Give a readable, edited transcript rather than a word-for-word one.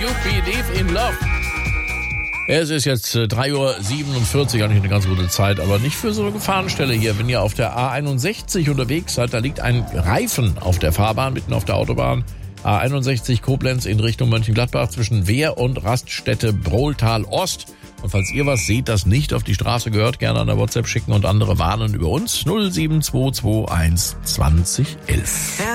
You Believe in Love. Es ist jetzt 3:47 Uhr, eigentlich eine ganz gute Zeit, aber nicht für so eine Gefahrenstelle hier. Wenn ihr auf der A61 unterwegs seid, da liegt ein Reifen auf der Fahrbahn, mitten auf der Autobahn. A61 Koblenz in Richtung Mönchengladbach zwischen Wehr und Raststätte Brohltal Ost. Und falls ihr was seht, das nicht auf die Straße gehört, gerne an der WhatsApp schicken und andere warnen über uns. 07221 2011.